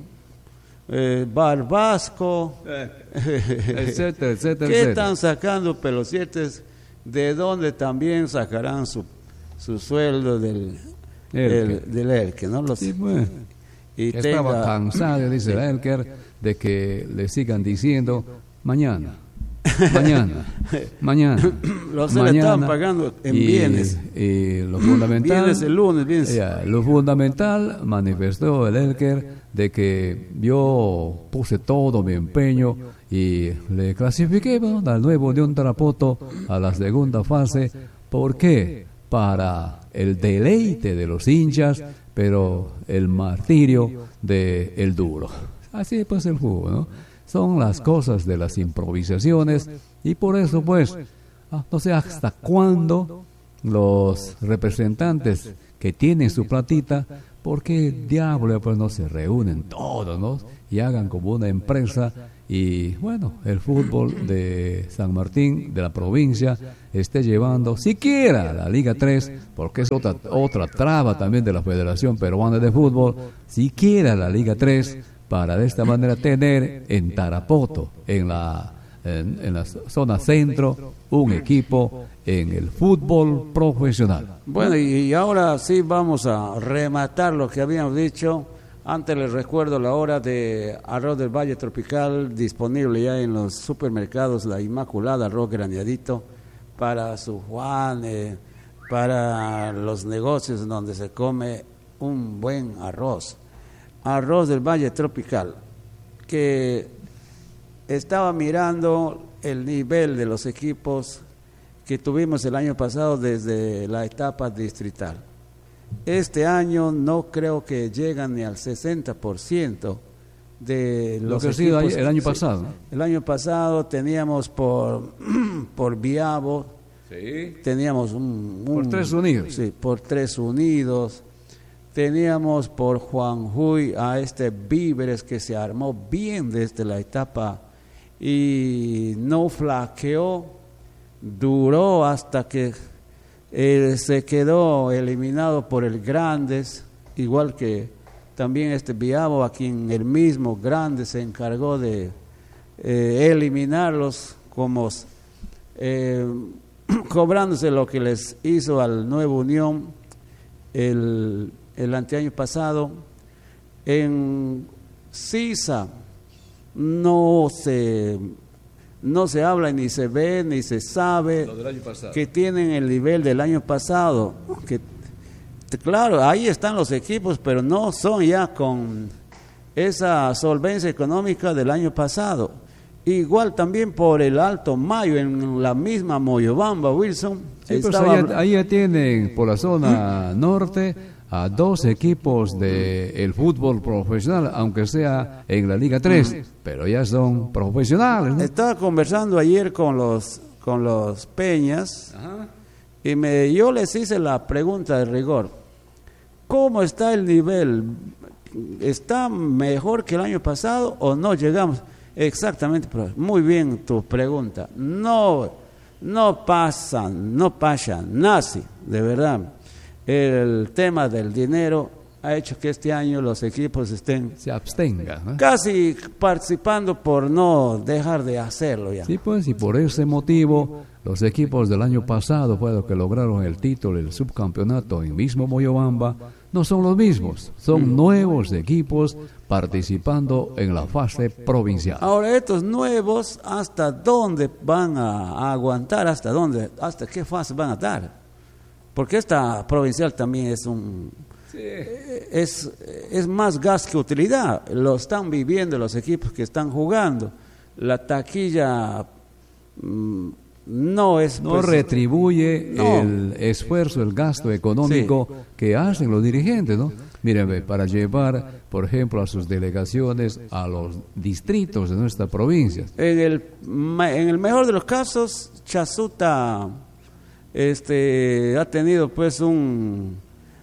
B: barbasco,
A: etcétera.
B: ¿Qué están sacando? Pero lo cierto es de dónde también sacarán su sueldo del Elker, ¿no?
A: Sí, pues. Y estaba cansado, dice Elker, de que le sigan diciendo mañana.
B: Los le estaban pagando en bienes.
A: Y lo fundamental,
B: bienes el lunes.
A: Lo fundamental, manifestó el Elker, de que yo puse todo mi empeño y le clasifiqué al nuevo Unión Tarapoto a la segunda fase. ¿Por qué? Para el deleite de los hinchas, pero el martirio de el duro. Así pues el fútbol, ¿no? son las cosas de las improvisaciones, y por eso pues, no sé hasta cuándo los representantes que tienen su platita, ¿por qué diablo pues no se reúnen todos, ¿no? Y hagan como una empresa? Y bueno, el fútbol de San Martín, de la provincia, esté llevando siquiera la Liga 3, porque es otra traba también de la Federación Peruana de Fútbol, siquiera la Liga 3, para de esta manera tener en Tarapoto, en la zona centro, un equipo en el fútbol profesional.
B: Bueno, y ahora sí vamos a rematar lo que habíamos dicho. Antes les recuerdo la hora de arroz del Valle Tropical, disponible ya en los supermercados, la Inmaculada, arroz graneadito, para su Juan, para los negocios donde se come un buen arroz. Arroz del Valle Tropical, que estaba mirando el nivel de los equipos que tuvimos el año pasado desde la etapa distrital. Este año no creo que llegan ni al 60% de los
A: que
B: equipos.
A: Ha sido el año pasado, ¿no?
B: El año pasado teníamos por Viabo,
A: sí,
B: teníamos
A: por Tres Unidos.
B: Sí, por Tres Unidos. Teníamos por Juanjuy a Víveres, que se armó bien desde la etapa y no flaqueó, duró hasta que se quedó eliminado por el Grandes, igual que también Viabo, a quien el mismo Grandes se encargó de eliminarlos, como cobrándose lo que les hizo al Nuevo Unión el anteaño pasado. En Sisa no se habla, ni se ve, ni se sabe que tienen el nivel del año pasado. Que, claro, ahí están los equipos, pero no son ya con esa solvencia económica del año pasado. Igual también por el Alto Mayo, en la misma Moyobamba, Wilson.
A: Sí, pues ahí ya tienen por la zona norte a dos equipos del fútbol profesional, aunque sea en la Liga 3, pero ya son profesionales, ¿no?
B: Estaba conversando ayer con los Peñas. Ajá. Y yo les hice la pregunta de rigor: ¿cómo está el nivel? ¿Está mejor que el año pasado o no llegamos? Exactamente, pero muy bien tu pregunta. No pasa nazi, de verdad. El tema del dinero ha hecho que este año los equipos se abstengan, ¿no? Casi participando por no dejar de hacerlo ya.
A: Sí, pues, y por ese motivo los equipos del año pasado fue lo que lograron el título, el subcampeonato en mismo Moyobamba, no son los mismos, son nuevos equipos participando en la fase provincial.
B: Ahora, estos nuevos, ¿hasta dónde van a aguantar? ¿Hasta qué fase van a dar? Porque esta provincial también es más gas que utilidad. Lo están viviendo los equipos que están jugando. La taquilla no
A: retribuye el esfuerzo, el gasto económico que hacen los dirigentes, ¿no? Miren, para llevar, por ejemplo, a sus delegaciones a los distritos de nuestra provincia.
B: En el mejor de los casos, Chasuta ha tenido pues un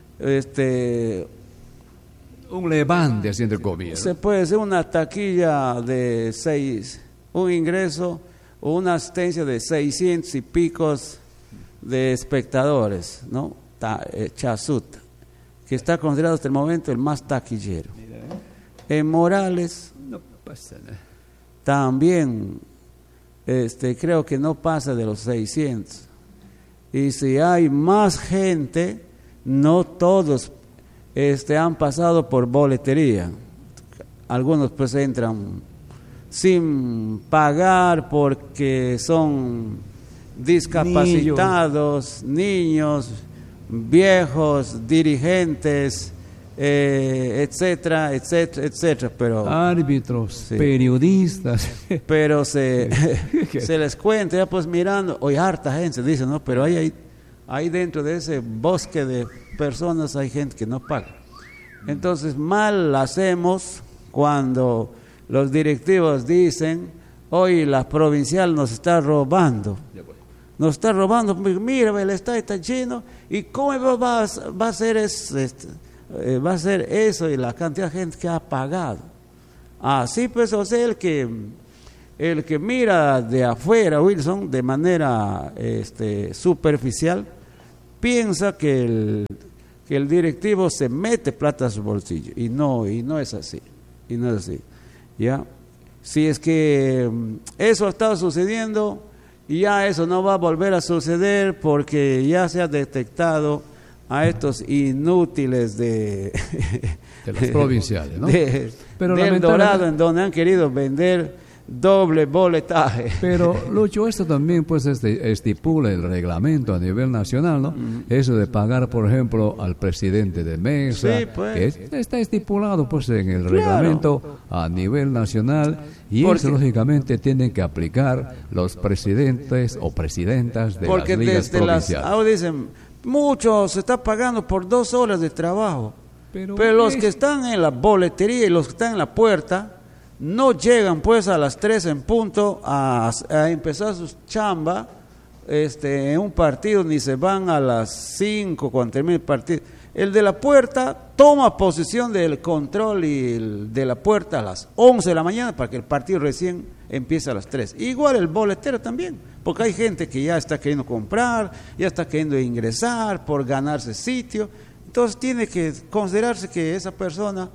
A: levante, haciendo el gobierno.
B: Se puede decir una taquilla de un ingreso o una asistencia de 600 y picos de espectadores, ¿no? Chasuta, que está considerado hasta el momento el más taquillero. En Morales
A: no pasa nada.
B: También creo que no pasa de los 600. Y si hay más gente, no todos han pasado por boletería. Algunos pues entran sin pagar porque son discapacitados, niños, viejos, dirigentes, etcétera, etcétera, etcétera. Pero
A: árbitros, periodistas.
B: Pero se les cuenta, ya pues mirando, hoy harta gente dice, ¿no? Pero ahí dentro de ese bosque de personas hay gente que no paga. Entonces mal hacemos cuando los directivos dicen, hoy la provincial nos está robando. Nos está robando, mira, el estadio está lleno, ¿y cómo va a ser va a ser eso y la cantidad de gente que ha pagado? Así pues, o sea, el que mira de afuera, Wilson, de manera superficial, piensa que el directivo se mete plata a su bolsillo, y no es así, ¿ya? Si es que eso ha estado sucediendo, y ya eso no va a volver a suceder porque ya se ha detectado a estos inútiles de
A: los provinciales, ¿no?
B: Pero del Dorado, en donde han querido vender doble boletaje.
A: Pero, Lucho, esto también pues estipula el reglamento a nivel nacional, ¿no? Eso de pagar, por ejemplo, al presidente de mesa,
B: sí, pues,
A: que está estipulado pues en el reglamento a nivel nacional, y eso lógicamente tienen que aplicar los presidentes o presidentas de las ligas provinciales.
B: Ahora dicen, mucho se está pagando por 2 horas de trabajo, pero los que están en la boletería y los que están en la puerta no llegan pues a las 3 en punto a empezar su chamba en un partido, ni se van a las 5 cuando termine el partido. El de la puerta toma posesión del control y de la puerta a las 11 de la mañana para que el partido recién empiece a las 3. Igual el boletero también, porque hay gente que ya está queriendo comprar, ya está queriendo ingresar por ganarse sitio. Entonces tiene que considerarse que esa persona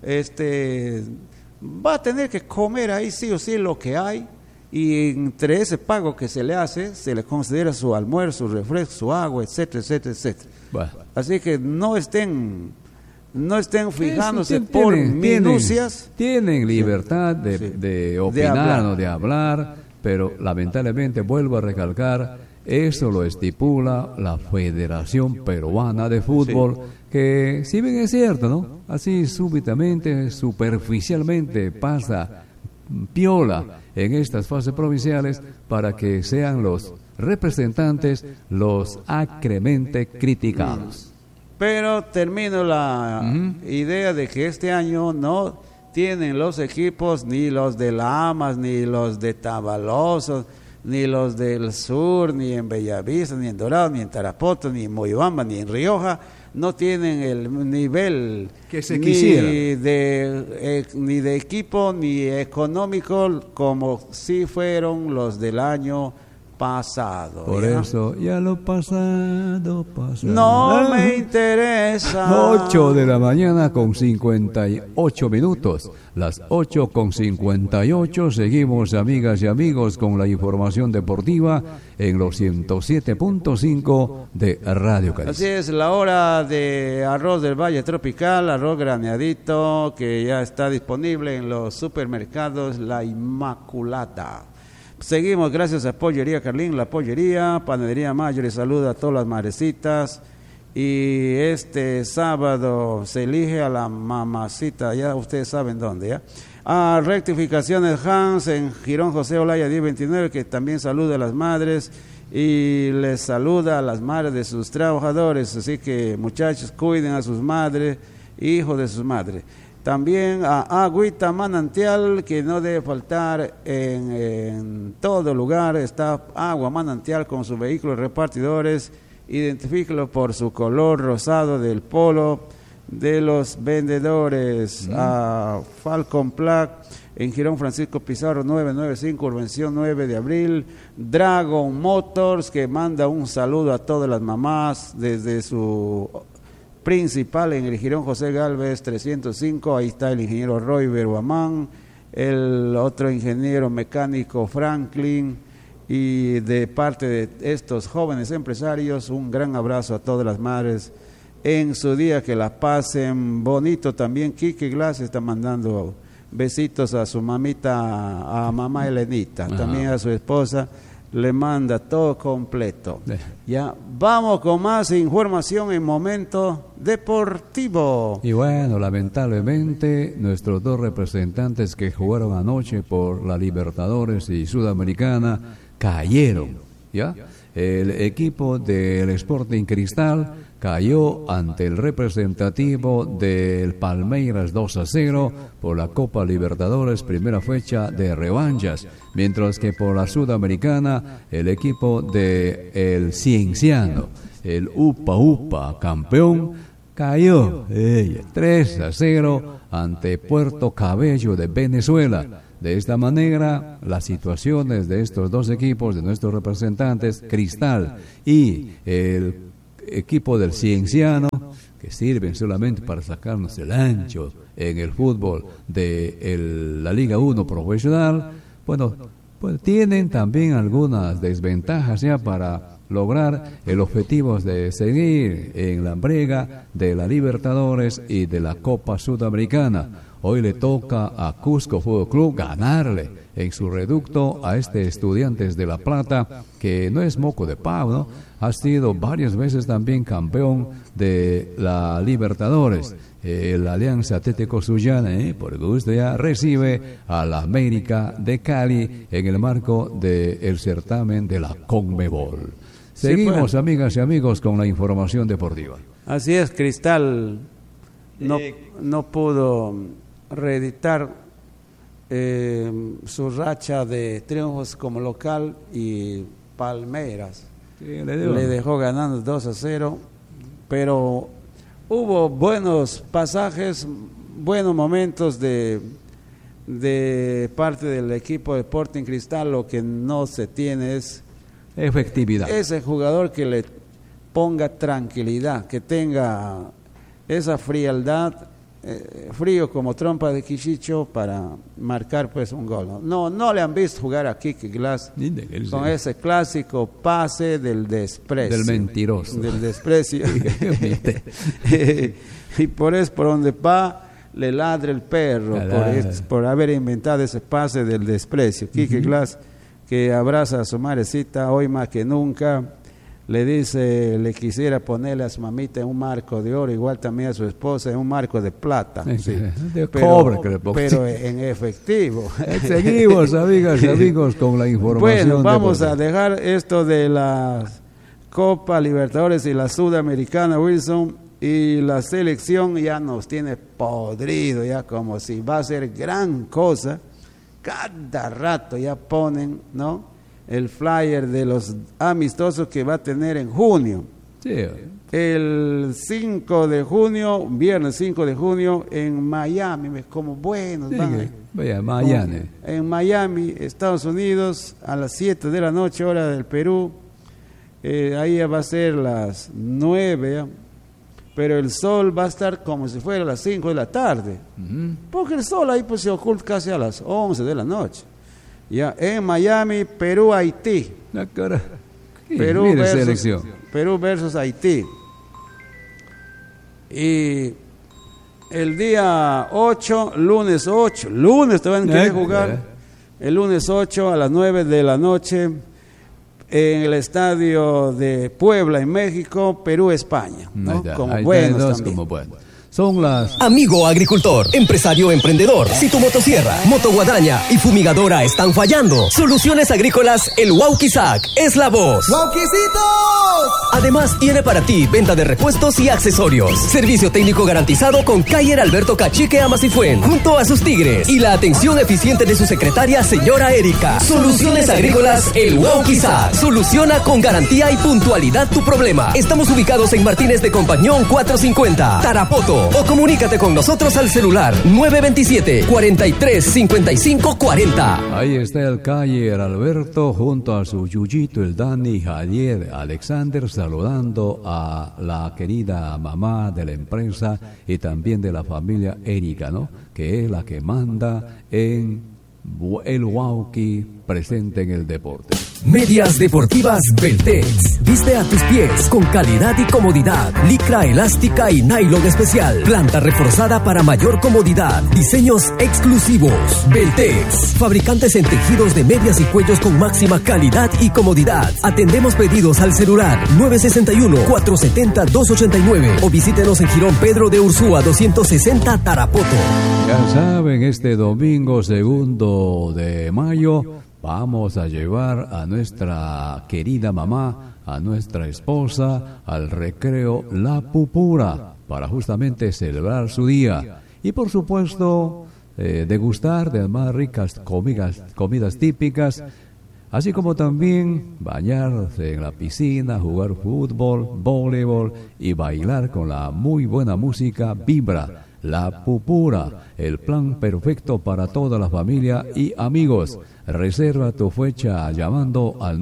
B: va a tener que comer ahí sí o sí lo que hay, y entre ese pago que se le hace, se le considera su almuerzo, su refresco, su agua, etcétera, etcétera, etcétera. Bueno. Así que no estén fijándose por minucias.
A: Tienen libertad de opinar, de hablar, pero lamentablemente, vuelvo a recalcar, eso lo estipula la Federación Peruana de Fútbol, que si bien es cierto, ¿no? Así súbitamente, superficialmente pasa piola en estas fases provinciales para que sean los representantes los acremente criticados.
B: Pero termino la idea de que este año no tienen los equipos, ni los de La Amas, ni los de Tabaloso, ni los del sur, ni en Bellavista, ni en Dorado, ni en Tarapoto, ni en Moyobamba, ni en Rioja, no tienen el nivel
A: que se quisiera,
B: ni de equipo ni económico como si fueron los del año pasado.
A: Por eso, ya lo pasado.
B: No me interesa.
A: 8 de la mañana con 58 minutos. Las 8 con 58. Seguimos, amigas y amigos, con la información deportiva en los 107.5 de Radio Cádiz.
B: Así es, la hora de arroz del Valle Tropical, arroz graneadito, que ya está disponible en los supermercados La Inmaculada. Seguimos, gracias a Pollería Carlín, la pollería, Panadería Mayor, y saluda a todas las madrecitas. Y este sábado se elige a la mamacita, ya ustedes saben dónde, ¿ya? Rectificaciones Hans en Girón José Olaya 1029, que también saluda a las madres y les saluda a las madres de sus trabajadores. Así que, muchachos, cuiden a sus madres, hijos de sus madres. También a Agüita Manantial, que no debe faltar en todo lugar. Está Agua Manantial con sus vehículos repartidores. Identifíquelo por su color rosado del polo de los vendedores. A Falcon Plac en Girón Francisco Pizarro 995, Urbanización 9 de abril. Dragon Motors, que manda un saludo a todas las mamás desde su principal en el Girón José Galvez 305, ahí está el ingeniero Roy Beruamán, el otro ingeniero mecánico Franklin, y de parte de estos jóvenes empresarios, un gran abrazo a todas las madres en su día, que la pasen bonito. También Quique Glass está mandando besitos a su mamita, a mamá Elenita, también a su esposa. Le manda todo completo. Ya vamos con más información en Momento Deportivo.
A: Y bueno, lamentablemente nuestros dos representantes que jugaron anoche por la Libertadores y Sudamericana cayeron, ¿ya? El equipo del Sporting Cristal cayó ante el representativo del Palmeiras 2-0 por la Copa Libertadores, primera fecha de revanchas, mientras que por la Sudamericana el equipo de el Cienciano, el Upa campeón, cayó 3-0 ante Puerto Cabello de Venezuela. De esta manera, las situaciones de estos dos equipos, de nuestros representantes, Cristal y el equipo del Cienciano, que sirven solamente para sacarnos el ancho en el fútbol de la Liga 1 profesional, bueno, pues tienen también algunas desventajas ya para lograr el objetivo de seguir en la brega de la Libertadores y de la Copa Sudamericana. Hoy le toca a Cusco Fútbol Club ganarle en su reducto a Estudiantes de La Plata, que no es moco de pavo, ¿no? Ha sido varias veces también campeón de la Libertadores. La Alianza Atlético Sullana, por gusto ya recibe a la América de Cali en el marco del certamen de la Conmebol. Seguimos, sí, amigas y amigos, con la información deportiva.
B: Así es, Cristal no pudo reeditar su racha de triunfos como local, y Palmeiras le dejó ganando 2-0, pero hubo buenos pasajes, buenos momentos de parte del equipo de Sporting Cristal. Lo que no se tiene es
A: efectividad.
B: Ese jugador que le ponga tranquilidad, que tenga esa frialdad, frío como trompa de Quichicho para marcar pues un gol. No le han visto jugar a Quique Glass con ese clásico pase del desprecio.
A: Del mentiroso.
B: Del desprecio. Y por eso, por donde va, le ladra el perro, por haber inventado ese pase del desprecio. Quique Glass, que abraza a su madrecita hoy más que nunca, le dice, le quisiera ponerle a su mamita en un marco de oro, igual también a su esposa en un marco de plata, sí,
A: de cobre,
B: pero en efectivo.
A: Seguimos, amigas y amigos, con la información.
B: Bueno, vamos a dejar esto de la Copa Libertadores y la Sudamericana, Wilson, y la selección ya nos tiene podrido, ya como si va a ser gran cosa. Cada rato ya ponen, ¿no?, el flyer de los amistosos que va a tener en junio.
A: Sí.
B: El 5 de junio, viernes 5 de junio, en Miami, como buenos.
A: Sí, vaya, Miami.
B: En Miami, Estados Unidos, a las 7 de la noche, hora del Perú. Ahí va a ser las 9, pero el sol va a estar como si fuera a las 5 de la tarde. Porque el sol ahí pues se oculta casi a las 11 de la noche. Ya, en Miami, Perú, Haití. Perú versus Haití. Y el día 8, lunes te van a querer jugar. El lunes 8 a las 9 de la noche en el estadio de Puebla, en México, Perú, España, ¿no? Como buenos también.
A: Como buenos. Son las...
C: Amigo agricultor, empresario emprendedor, si tu motosierra, motoguadaña y fumigadora están fallando, Soluciones Agrícolas El Wauquizac es la voz.
E: ¡Wauquicitos!
C: Además tiene para ti venta de repuestos y accesorios, servicio técnico garantizado con Cayer Alberto Cachique Amasifuen, junto a sus tigres, y la atención eficiente de su secretaria señora Erika. Soluciones Agrícolas El Wauquizac soluciona con garantía y puntualidad tu problema. Estamos ubicados en Martínez de Compañón 450, Tarapoto. O comunícate con nosotros al celular 927-43-55-40.
A: Ahí está el Cayer Alberto junto a su yuyito, el Dani Javier Alexander, saludando a la querida mamá de la empresa y también de la familia Erika, ¿no?, que es la que manda en el Wauqui, presente en el deporte.
C: Medias deportivas Beltex. Viste a tus pies con calidad y comodidad. Licra elástica y nylon especial. Planta reforzada para mayor comodidad. Diseños exclusivos. Beltex. Fabricantes en tejidos de medias y cuellos con máxima calidad y comodidad. Atendemos pedidos al celular 961-470-289 o visítenos en Girón Pedro de Ursúa 260 Tarapoto.
A: Ya saben, este domingo 2 de mayo vamos a llevar a nuestra querida mamá a nuestra esposa al recreo La Pupura para justamente celebrar su día y por supuesto degustar de las más ricas comidas típicas, así como también bañarse en la piscina, jugar fútbol, voleibol y bailar con la muy buena música Vibra. La Pupura, el plan perfecto para toda la familia y amigos. Reserva tu fecha llamando al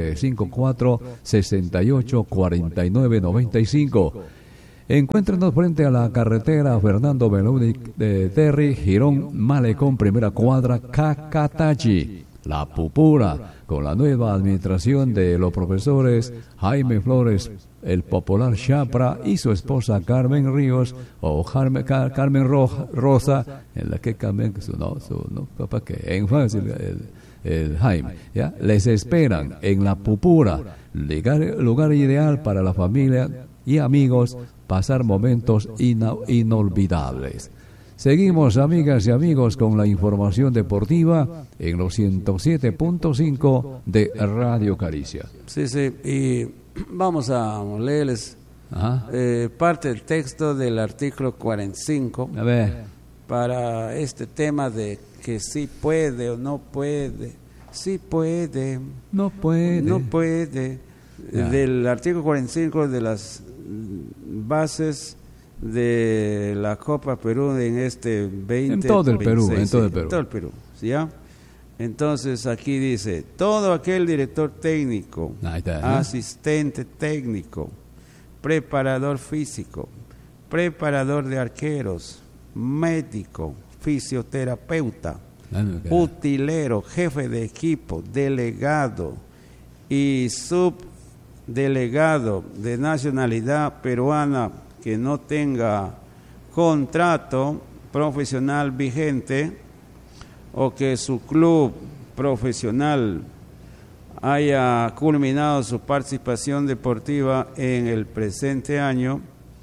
A: 954-684995. Encuéntrenos frente a la carretera Fernando Beloni de Terry, Girón, Malecón, primera cuadra, Cacatachi. La Pupura, con la nueva administración de los profesores Jaime Flores, el popular Chapra, y su esposa Carmen Ríos, o Carmen Rosa, en la que Carmen, papá, que en fácil, el Jaime, ¿ya? Les esperan en La Pupura, lugar ideal para la familia y amigos, pasar momentos inolvidables. Seguimos, amigas y amigos, con la información deportiva en los 107.5 de Radio Caricia.
B: Sí, y vamos a leerles parte del texto del artículo 45
A: A ver.
B: para este tema de que sí puede o no puede, sí puede,
A: No puede.
B: no puede, del artículo 45 de las bases de la Copa Perú en este 2026.
A: En todo el Perú, en todo el Perú.
B: En todo el Perú, ¿ya? Entonces aquí dice, todo aquel director técnico,
A: Ahí está,
B: asistente técnico, preparador físico, preparador de arqueros, médico, fisioterapeuta, utilero, jefe de equipo, delegado y subdelegado de nacionalidad peruana que no tenga contrato profesional vigente o que su club profesional haya culminado su participación deportiva en el presente año,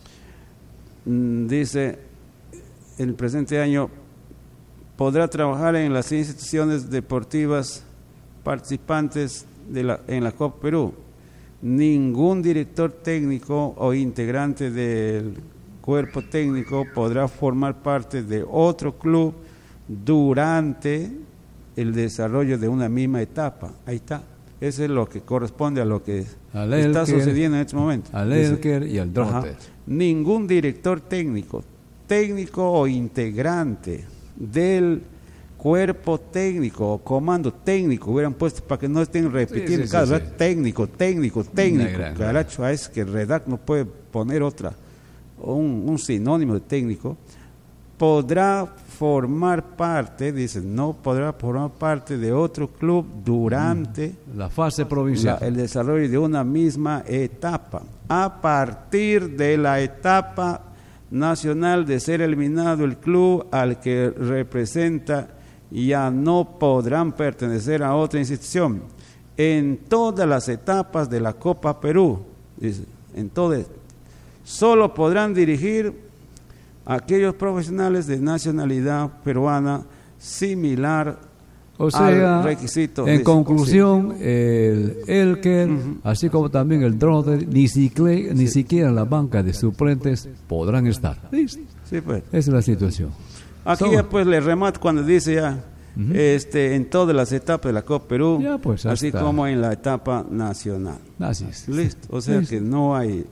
B: dice, el presente año podrá trabajar en las instituciones deportivas participantes en la Copa Perú. Ningún director técnico o integrante del cuerpo técnico podrá formar parte de otro club durante el desarrollo de una misma etapa. Ahí está. Eso es lo que corresponde a lo que está sucediendo en este momento.
A: Al Elker y al Drotter.
B: Ningún director técnico o integrante del cuerpo técnico o comando técnico hubieran puesto para que no estén repitiendo cada vez técnico. Caracho, es que Redac no puede poner un sinónimo de técnico. Podrá formar parte, dice, no podrá formar parte de otro club durante
A: la fase provincial,
B: el desarrollo de una misma etapa. A partir de la etapa nacional de ser eliminado el club al que representa, ya no podrán pertenecer a otra institución. En todas las etapas de la Copa Perú, dice, en todas, solo podrán dirigir a aquellos profesionales de nacionalidad peruana similar al requisito.
A: En conclusión, el Elker, así como también el Drotter, ni siquiera en la banca de suplentes podrán estar. ¿Listo?
B: Sí, pues.
A: Esa es la situación.
B: Aquí ya pues le remato cuando dice ya en todas las etapas de la Copa Perú,
A: ya, pues,
B: así como en la etapa nacional.
A: Así es.
B: Listo. O sea que no hay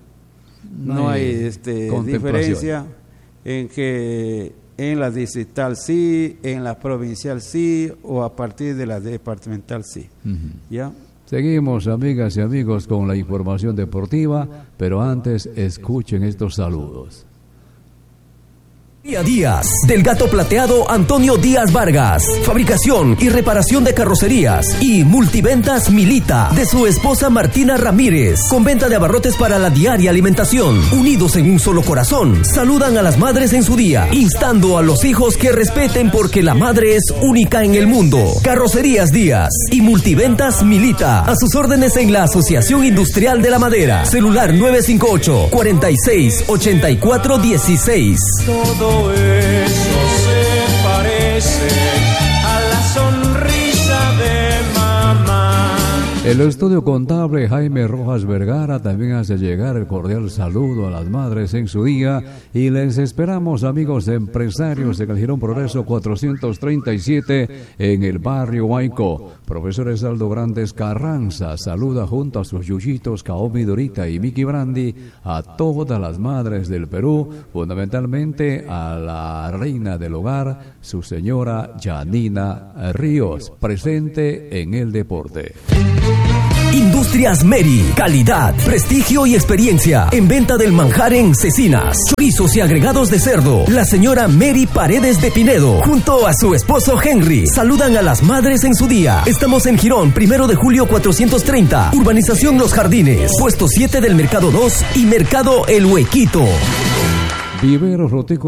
B: diferencia en que en la distrital sí, en la provincial sí, o a partir de la departamental sí. ¿Ya?
A: Seguimos, amigas y amigos, con la información deportiva, pero antes escuchen estos saludos.
C: Díaz, del Gato Plateado Antonio Díaz Vargas, fabricación y reparación de carrocerías, y Multiventas Milita, de su esposa Martina Ramírez, con venta de abarrotes para la diaria alimentación. Unidos en un solo corazón, saludan a las madres en su día, instando a los hijos que respeten porque la madre es única en el mundo. Carrocerías Díaz y Multiventas Milita, a sus órdenes en la Asociación Industrial de la Madera. Celular 958-468416.
D: Todo eso se parece a la sonrisa de mamá.
A: El estudio contable Jaime Rojas Vergara también hace llegar el cordial saludo a las madres en su día y les esperamos, amigos empresarios, en el Girón Progreso 437 en el barrio Huayco. Profesor Esaldo Grandes Carranza saluda junto a sus yuyitos Kaomi Dorita y Miki Brandi a todas las madres del Perú, fundamentalmente a la reina del hogar, su señora Yanina Ríos, presente en el deporte.
C: Industrias Meri, calidad, prestigio y experiencia en venta del manjar en cecinas, chorizos y agregados de cerdo. La señora Meri Paredes de Pinedo, junto a su esposo Henry, saludan a las madres en su día. Estamos en Girón, 1 de julio 430, Urbanización Los Jardines, puesto 7 del Mercado 2 y Mercado El Huequito.
A: Viveros Rotico